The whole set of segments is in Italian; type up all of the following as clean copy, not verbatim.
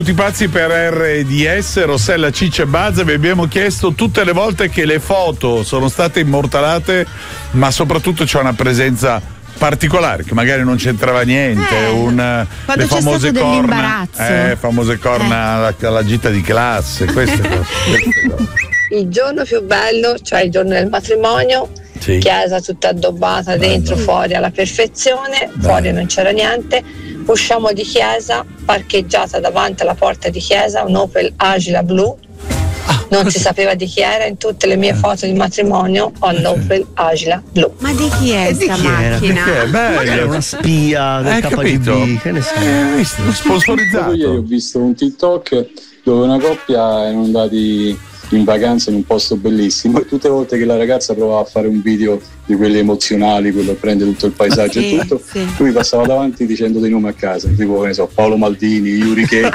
Tutti pazzi per RDS, Rossella, Ciccia e Bazza. Vi abbiamo chiesto tutte le volte che le foto sono state immortalate, ma soprattutto c'è una presenza particolare che magari non c'entrava niente, le famose corna, famose corna alla gita di classe, queste cose. Il giorno più bello, cioè il giorno del matrimonio, sì. Chiesa tutta addobbata, dentro, fuori alla perfezione, fuori non c'era niente. Usciamo di chiesa, parcheggiata davanti alla porta di chiesa, un Opel Agila blu. Non si sapeva di chi era, in tutte le mie foto di matrimonio ho l'Opel Agila blu. Ma di chi è questa macchina? Magari è una spia del KGB, che ne sai? Sponsorizzato. Ieri ho visto un TikTok dove una coppia erano andati in vacanza in un posto bellissimo e tutte le volte che la ragazza provava a fare un video di quelli emozionali, quello prende tutto il paesaggio e tutto, lui passava davanti dicendo dei nomi a casa, tipo che ne so, Paolo Maldini, Yuri Keke,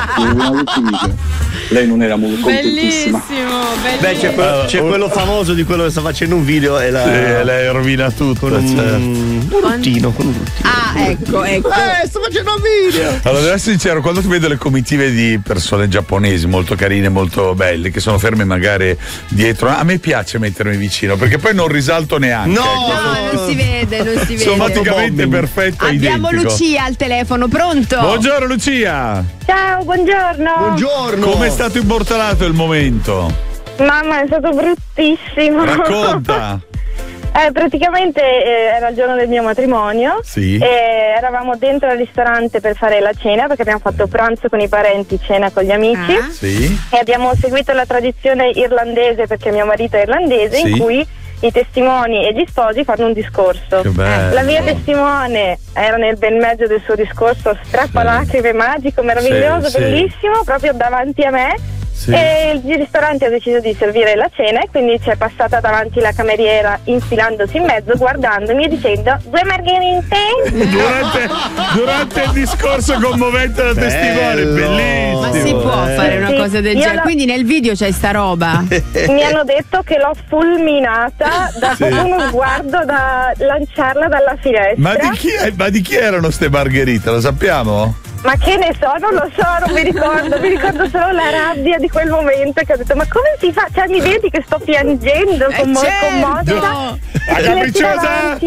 lei non era molto contentissima. Beh, c'è quello famoso di quello che sta facendo un video e lei rovina tutto con un ruttino. Ecco. Sto facendo un video. Allora, devo essere sincero, quando tu vedi le comitive di persone giapponesi molto carine, molto belle, che sono ferme magari dietro, a me piace mettermi vicino perché poi non risalto neanche. No, non si vede. Somaticamente perfetto. Abbiamo identico. Lucia al telefono, pronto? Buongiorno Lucia. Ciao, buongiorno. Come è stato immortalato il momento? Mamma, è stato bruttissimo. Racconta. Praticamente era il giorno del mio matrimonio. Sì. E eravamo dentro al ristorante per fare la cena perché abbiamo fatto pranzo con i parenti, cena con gli amici. Sì. E abbiamo seguito la tradizione irlandese perché mio marito è irlandese, in cui i testimoni e gli sposi fanno un discorso. La mia testimone era nel bel mezzo del suo discorso, strappalacrime, magico, meraviglioso, bellissimo, proprio davanti a me. E il ristorante ha deciso di servire la cena e quindi c'è passata davanti la cameriera infilandosi in mezzo, guardandomi e dicendo 2 margherite. Durante il discorso commovente del testimone, bellissimo. Ma si può fare una cosa del genere? Quindi nel video c'è sta roba. Mi hanno detto che l'ho fulminata da uno sguardo da lanciarla dalla finestra. Ma di chi erano ste margherite? Lo sappiamo? Ma che ne so, non lo so, non mi ricordo solo la rabbia di quel momento che ho detto ma come si fa? Cioè mi vedi che sto piangendo commossa? Capricciosa!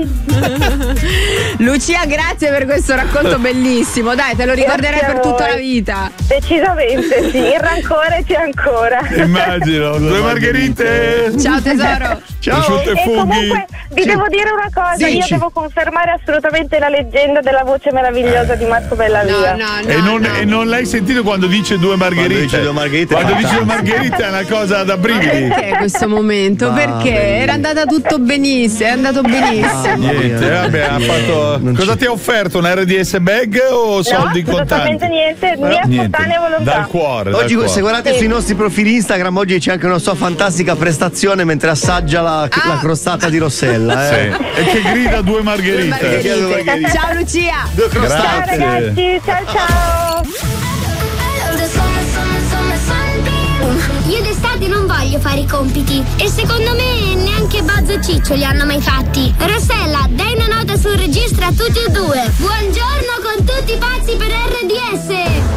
Lucia, grazie per questo racconto bellissimo, dai, te lo ricorderai per tutta la vita. Decisamente sì, il rancore c'è ancora. Immagino. 2 margherite. Ciao tesoro. Ciao. E comunque vi devo dire una cosa, io devo confermare assolutamente la leggenda della voce meravigliosa di Marco Bellavia. E non l'hai sentito quando dice 2 margherite? Quando dice 2 margherite è una cosa da brividi. Perché questo momento? Perché era andata tutto benissimo, è andato benissimo. Niente, vabbè, ha fatto. Cosa ti ha offerto? Un RDS bag o soldi contanti? Assolutamente niente, mia spontanea volontà. Dal cuore. Oggi, se guardate sui nostri profili Instagram, oggi c'è anche una sua fantastica prestazione mentre assaggia la crostata di Rossella. E che grida 2 margherite. Ciao Lucia. 2 crostate. Ciao ragazzi, ciao. Io d'estate non voglio fare i compiti e secondo me neanche Bazzo e Ciccio li hanno mai fatti. Rossella, dai una nota sul registro a tutti e 2. Buongiorno con tutti pazzi per RDS.